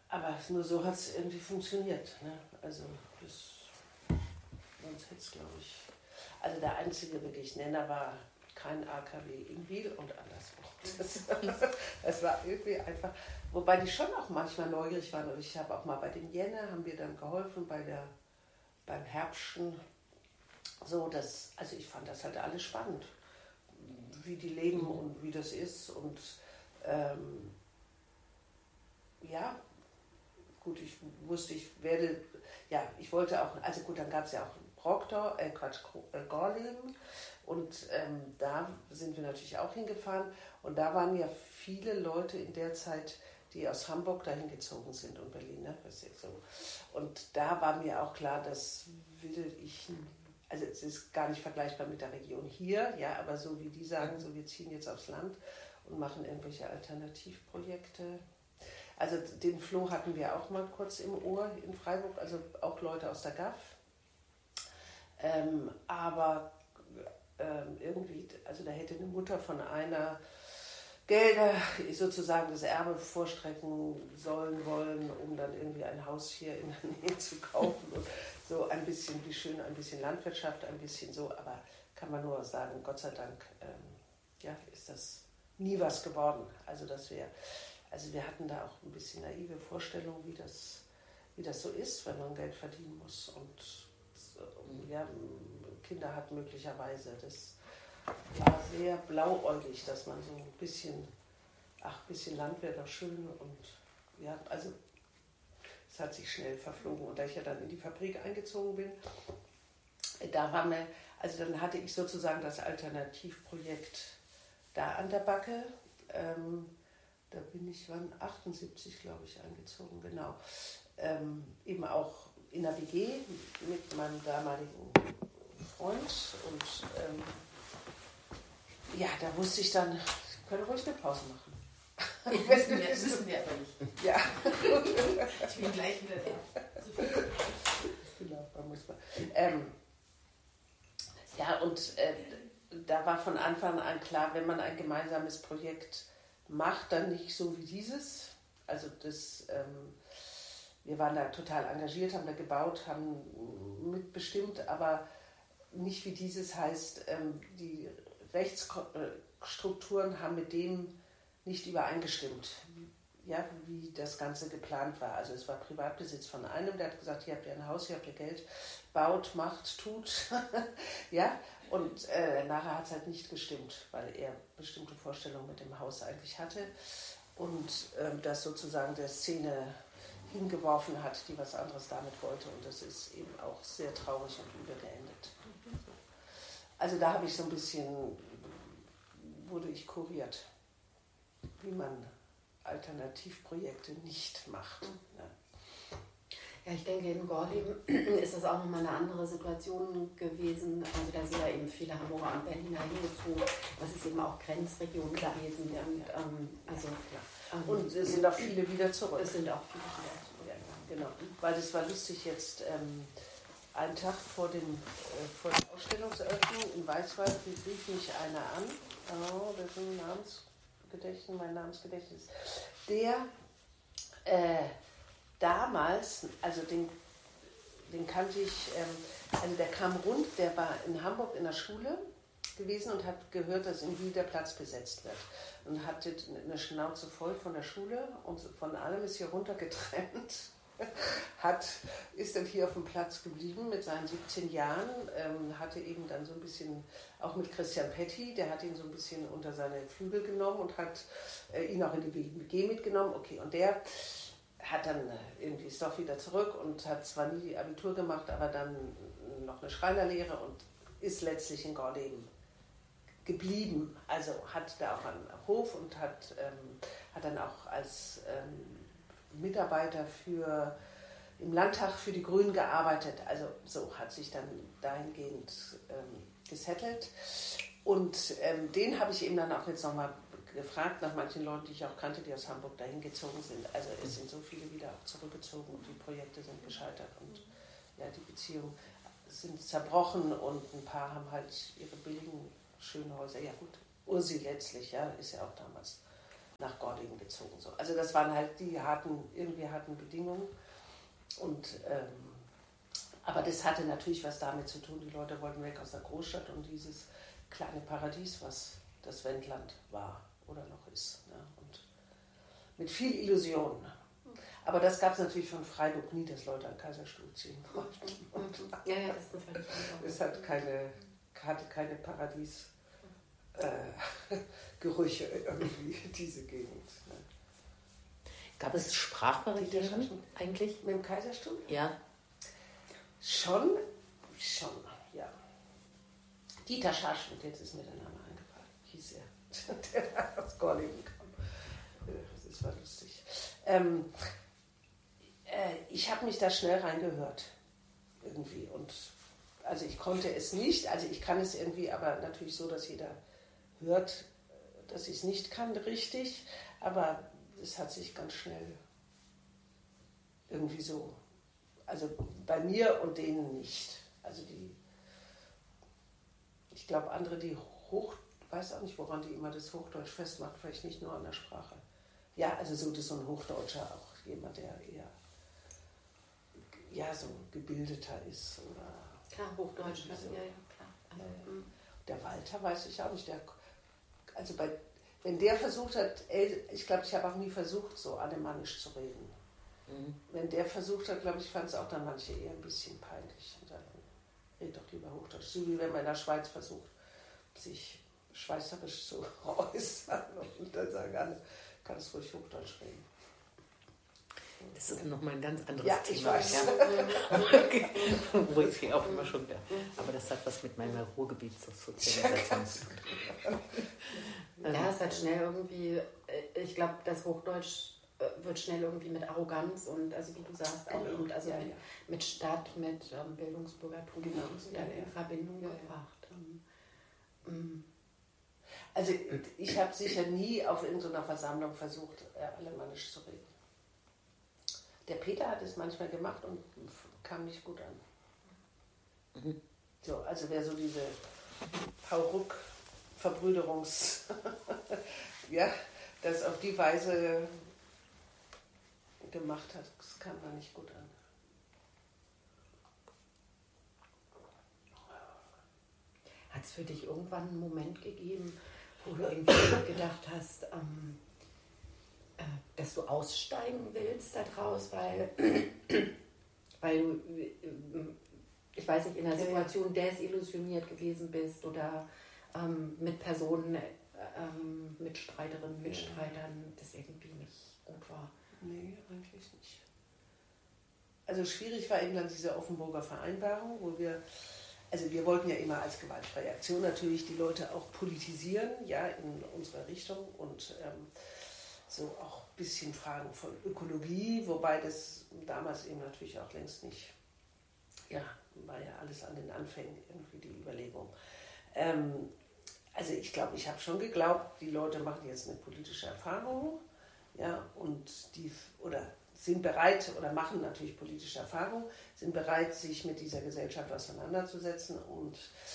Aber nur so hat es irgendwie funktioniert. Ne? Also sonst hätte es, glaube ich... Also der einzige wirklich Nenner war kein AKW in Biel und anderswo. Das war irgendwie einfach... Wobei die schon auch manchmal neugierig waren. Und ich habe auch mal bei den Jenne, haben wir dann geholfen beim Herbsten. So, also ich fand das halt alles spannend, wie die leben und wie das ist. Und ja, gut, ich wusste, ich wollte auch, also gut, dann gab es ja auch Gorleben und da sind wir natürlich auch hingefahren und da waren ja viele Leute in der Zeit, die aus Hamburg dahin gezogen sind und Berlin, ne? Und da war mir auch klar, das will ich, also es ist gar nicht vergleichbar mit der Region hier, ja, aber so wie die sagen, so wir ziehen jetzt aufs Land und machen irgendwelche Alternativprojekte. Also den Flo hatten wir auch mal kurz im Ohr in Freiburg, also auch Leute aus der GAF. Aber irgendwie, also da hätte eine Mutter von einer Gelder, sozusagen das Erbe vorstrecken wollen, um dann irgendwie ein Haus hier in der Nähe zu kaufen und so ein bisschen, wie schön, ein bisschen Landwirtschaft, ein bisschen so, aber kann man nur sagen, Gott sei Dank, ist das nie was geworden. Also wir hatten da auch ein bisschen naive Vorstellungen, wie das so ist, wenn man Geld verdienen muss und Kinder hat möglicherweise. Das war sehr blauäugig, dass man so ein bisschen Land wäre doch schön und ja, also es hat sich schnell verflogen. Und da ich ja dann in die Fabrik eingezogen bin, dann hatte ich sozusagen das Alternativprojekt da an der Backe. Da bin ich, 78, glaube ich, eingezogen, genau. Eben auch in der WG mit meinem damaligen Freund und da wusste ich dann, ich können ruhig eine Pause machen. Das wissen wir aber nicht. Ja. Ich bin gleich wieder da. Genau, da muss man. Da war von Anfang an klar, wenn man ein gemeinsames Projekt macht, dann nicht so wie dieses. Also wir waren da total engagiert, haben da gebaut, haben mitbestimmt, aber nicht wie dieses heißt, die Rechtsstrukturen haben mit dem nicht übereingestimmt, wie das Ganze geplant war. Also es war Privatbesitz von einem, der hat gesagt, hier habt ihr ein Haus, hier habt ihr Geld, baut, macht, tut. Ja, und nachher hat es halt nicht gestimmt, weil er bestimmte Vorstellungen mit dem Haus eigentlich hatte und das sozusagen der Szene hingeworfen hat, die was anderes damit wollte. Und das ist eben auch sehr traurig und übel geendet. Also da habe ich so ein bisschen, wurde ich kuriert, wie man Alternativprojekte nicht macht. Ja. Ja, ich denke, in Gorleben ist das auch nochmal eine andere Situation gewesen. Also da sind ja eben viele Hamburger und Berliner hingezogen. Das ist eben auch Grenzregion gewesen. Ja. Und es sind auch viele wieder zurück. Es sind auch viele wieder zurück. Ja, genau. Weil es war lustig jetzt, einen Tag vor der Ausstellungseröffnung in Weißwald rief mich einer an. Oh, das ist mein Namensgedächtnis. Der damals, also den kannte ich, also der kam rund, der war in Hamburg in der Schule gewesen und hat gehört, dass in Wien der Platz besetzt wird. Und hatte eine Schnauze voll von der Schule und von allem, ist hier runtergetrennt. Ist dann hier auf dem Platz geblieben mit seinen 17 Jahren, hatte eben dann so ein bisschen, auch mit Christian Petty, der hat ihn so ein bisschen unter seine Flügel genommen und hat ihn auch in die WG mitgenommen. Okay, und der hat dann irgendwie ist doch wieder zurück und hat zwar nie Abitur gemacht, aber dann noch eine Schreinerlehre und ist letztlich in Gorleben geblieben. Also hat da auch einen Hof und hat dann auch als Mitarbeiter im Landtag für die Grünen gearbeitet. Also so hat sich dann dahingehend gesettelt. Und den habe ich eben dann auch jetzt nochmal gefragt nach manchen Leuten, die ich auch kannte, die aus Hamburg dahin gezogen sind. Also es sind so viele wieder auch zurückgezogen und die Projekte sind gescheitert und ja, die Beziehungen sind zerbrochen und ein paar haben halt ihre billigen, schönen Häuser. Ja gut, Ursi letztlich, ja, ist ja auch damals nach Gordingen gezogen. So. Also das waren halt die harten Bedingungen. Und, aber das hatte natürlich was damit zu tun, die Leute wollten weg aus der Großstadt und dieses kleine Paradies, was das Wendland war oder noch ist. Ne? Und mit viel Illusionen. Aber das gab es natürlich von Freiburg nie, dass Leute an Kaiserstuhl ziehen wollten. Ja, das ist völlig anders. Es hatte keine Paradiesgerüche irgendwie, diese Gegend. Ne? Gab es Sprachbarrieren eigentlich? Mit dem Kaiserstuhl? Ja. Schon, ja. Dieter Scharschmidt, jetzt ist mir der Name eingefallen, hieß er, der aus Gorleben kam. Das war lustig. Ich habe mich da schnell reingehört, irgendwie. Und also ich konnte es nicht, also ich kann es irgendwie, aber natürlich so, dass jeder hört, dass ich es nicht kann, richtig. Aber es hat sich ganz schnell irgendwie so, also bei mir und denen nicht. Also ich glaube andere, die weiß auch nicht, woran die immer das Hochdeutsch festmacht, vielleicht nicht nur an der Sprache. Ja, also so, das ist so ein Hochdeutscher auch jemand, der eher so gebildeter ist. Oder klar, Hochdeutsch, so. ja, klar. Der Walter weiß ich auch nicht, wenn der versucht hat, ich glaube, ich habe auch nie versucht, so alemannisch zu reden. Mhm. Wenn der versucht hat, glaube ich, fand es auch dann manche eher ein bisschen peinlich. Und dann red doch lieber Hochdeutsch. So wie wenn man in der Schweiz versucht, sich schweizerisch zu äußern und dann sagen alle, kann es ruhig Hochdeutsch reden. Das ist nochmal ein ganz anderes ja, Thema. Ich weiß. Ja. Wo ich sie auch immer schon da. Aber das hat was mit meiner Ruhrgebietssozialisation zu tun. Ja, es hat schnell irgendwie, ich glaube, das Hochdeutsch wird schnell irgendwie mit Arroganz und, also wie du sagst, auch eben, also mit Stadt, mit Bildungsbürgertum in Verbindung gebracht. Also ich habe sicher nie auf irgendeiner Versammlung versucht, alemannisch zu reden. Der Peter hat es manchmal gemacht und kam nicht gut an. Mhm. So, also wer so diese Hauruck-Verbrüderungs... ja, das auf die Weise gemacht hat, das kam da nicht gut an. Hat es für dich irgendwann einen Moment gegeben, wo du irgendwie gedacht hast, dass du aussteigen willst daraus, weil du, ich weiß nicht, in einer Situation desillusioniert gewesen bist oder mit Personen, Mitstreiterinnen, Mitstreitern, das irgendwie nicht gut war? Nee, eigentlich nicht. Also schwierig war eben dann diese Offenburger Vereinbarung, wo wir wollten ja immer als gewaltfreie Aktion natürlich die Leute auch politisieren, ja, in unserer Richtung und so auch ein bisschen Fragen von Ökologie, wobei das damals eben natürlich auch längst nicht, ja, war ja alles an den Anfängen irgendwie die Überlegung. Also ich glaube, ich habe schon geglaubt, die Leute machen jetzt eine politische Erfahrung, ja, und sind bereit oder machen natürlich politische Erfahrung, sind bereit, sich mit dieser Gesellschaft auseinanderzusetzen und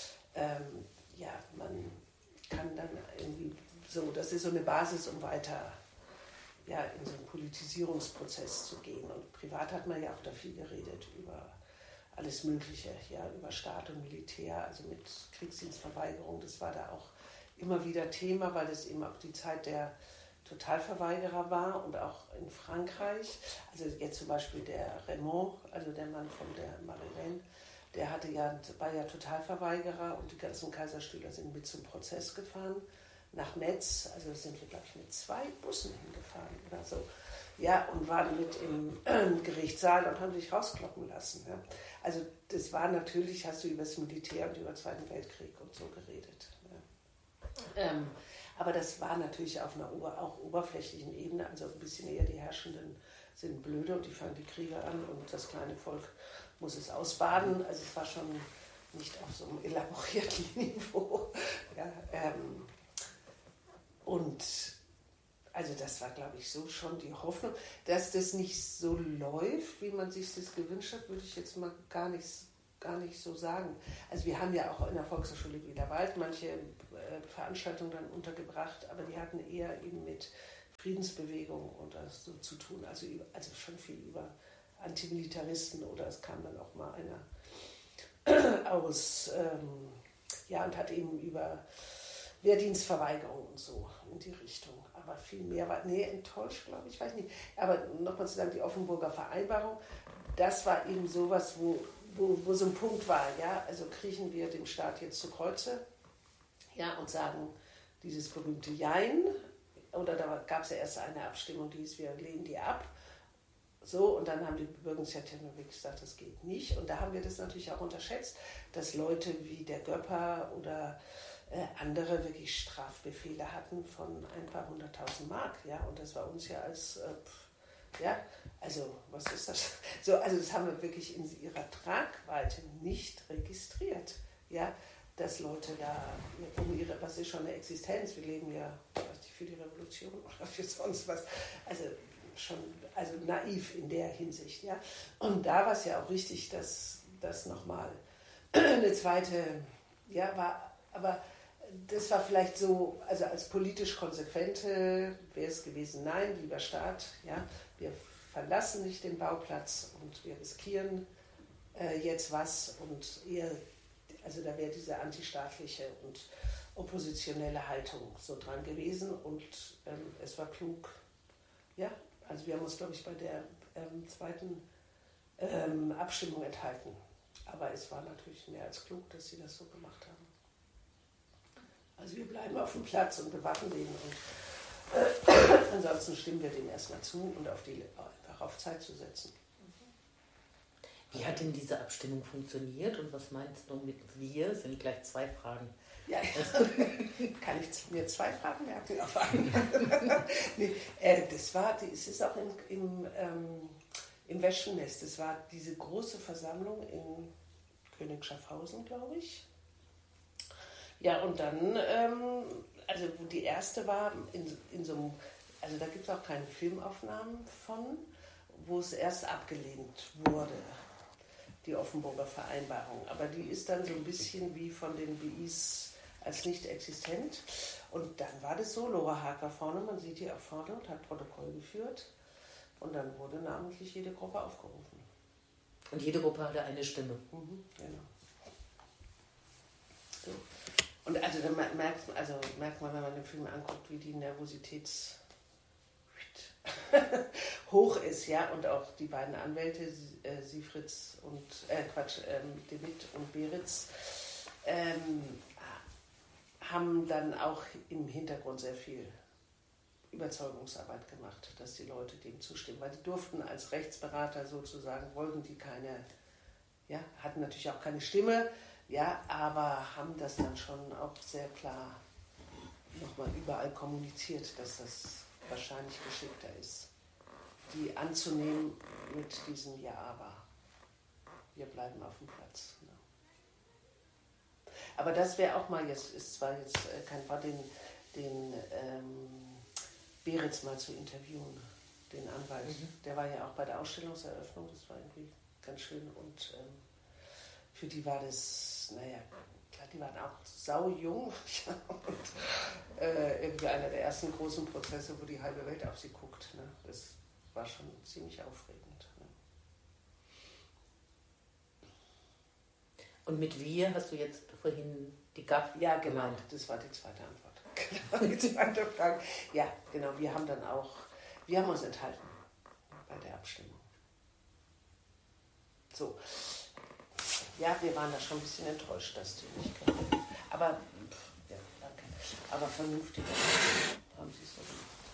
man kann dann irgendwie so, das ist so eine Basis, um weiter in so einen Politisierungsprozess zu gehen. Und privat hat man ja auch da viel geredet über alles Mögliche, ja, über Staat und Militär, also mit Kriegsdienstverweigerung, das war da auch immer wieder Thema, weil es eben auch die Zeit der Totalverweigerer war und auch in Frankreich. Also jetzt zum Beispiel der Raymond, also der Mann von der Marie-Reine, der war ja Totalverweigerer und die ganzen Kaiserstühler sind mit zum Prozess gefahren nach Metz. Also sind wir, glaube ich, mit 2 Bussen hingefahren oder so. Ja, und waren mit im Gerichtssaal und haben sich rauskloppen lassen. Ja. Also das war natürlich, hast du über das Militär und über den Zweiten Weltkrieg und so geredet. Ja. Aber das war natürlich auf einer auch oberflächlichen Ebene, also ein bisschen eher die Herrschenden sind blöde und die fangen die Kriege an und das kleine Volk muss es ausbaden. Also es war schon nicht auf so einem elaborierten Niveau. Ja, und also das war, glaube ich, so schon die Hoffnung, dass das nicht so läuft, wie man sich das gewünscht hat, würde ich jetzt mal gar nicht so sagen. Also wir haben ja auch in der Volkshochschule Wielerwald manche Veranstaltungen dann untergebracht, aber die hatten eher eben mit Friedensbewegung oder so zu tun, also schon viel über Antimilitaristen, oder es kam dann auch mal einer aus, und hat eben über Wehrdienstverweigerung und so in die Richtung. Aber viel mehr war, enttäuscht, glaube ich, weiß nicht. Aber nochmal zu sagen, die Offenburger Vereinbarung, das war eben sowas, wo so ein Punkt war, ja, also kriechen wir dem Staat jetzt zu Kreuze, ja, und sagen dieses berühmte Jein, oder da gab es ja erst eine Abstimmung, die hieß, wir lehnen die ab. So, und dann haben die Bürgerinitiativen gesagt, das geht nicht. Und da haben wir das natürlich auch unterschätzt, dass Leute wie der Göpper oder andere wirklich Strafbefehle hatten von ein paar 100.000 Mark. Ja? Und das war uns ja als, also was ist das? So, also das haben wir wirklich in ihrer Tragweite nicht registriert. Ja? Dass Leute da um ihre, was ist schon eine Existenz, wir leben ja nicht für die Revolution oder für sonst was, also schon naiv in der Hinsicht. Ja? Und da war es ja auch richtig, dass das nochmal eine zweite, ja, war, aber das war vielleicht so, also als politisch Konsequente wäre es gewesen, nein, lieber Staat, ja, wir verlassen nicht den Bauplatz und wir riskieren jetzt was, und eher, also da wäre diese antistaatliche und oppositionelle Haltung so dran gewesen, und es war klug, ja, also wir haben uns, glaube ich, bei der zweiten Abstimmung enthalten, aber es war natürlich mehr als klug, dass sie das so gemacht haben. Also wir bleiben auf dem Platz und bewachen den, und ansonsten stimmen wir dem erstmal zu und einfach auf Zeit zu setzen. Wie hat denn diese Abstimmung funktioniert und was meinst du mit wir? Das sind gleich 2 Fragen. Ja, kann ich mir 2 Fragen merken auf einmal? Nee, es ist auch im Weschennest. Es war diese große Versammlung in König Schaffhausen, glaube ich. Ja, und dann, also wo die erste war, in so einem, also da gibt es auch keine Filmaufnahmen von, wo es erst abgelehnt wurde, die Offenburger Vereinbarung. Aber die ist dann so ein bisschen wie von den BIs als nicht existent. Und dann war das so, Lora Haag war vorne, man sieht die auch vorne, und hat Protokoll geführt. Und dann wurde namentlich jede Gruppe aufgerufen. Und jede Gruppe hatte eine Stimme. Genau. So. Und also dann merkt man, wenn man den Film anguckt, wie die Nervosität hoch ist, ja, und auch die beiden Anwälte, Siefritz und De Witt und Beritz, haben dann auch im Hintergrund sehr viel Überzeugungsarbeit gemacht, dass die Leute dem zustimmen, weil die durften als Rechtsberater sozusagen, wollten die keine, ja, hatten natürlich auch keine Stimme, ja, aber haben das dann schon auch sehr klar nochmal überall kommuniziert, dass das wahrscheinlich geschickter ist, die anzunehmen mit diesem Ja, aber wir bleiben auf dem Platz. Ne? Aber das wäre auch mal, jetzt ist zwar jetzt kein Wort, den Beritz mal zu interviewen, den Anwalt. Der war ja auch bei der Ausstellungseröffnung, das war irgendwie ganz schön, und für die war das, naja, klar, die waren auch saujung und irgendwie einer der ersten großen Prozesse, wo die halbe Welt auf sie guckt. Ne? Das war schon ziemlich aufregend. Ne? Und mit wir hast du jetzt vorhin die GAF Ja, genau, gemeint. Das war die zweite Antwort. Genau, die zweite Frage. Ja, genau, wir haben uns enthalten bei der Abstimmung. So. Ja, wir waren da schon ein bisschen enttäuscht, dass die nicht kamen. Aber, ja, danke. Aber vernünftig haben sie es so gemacht.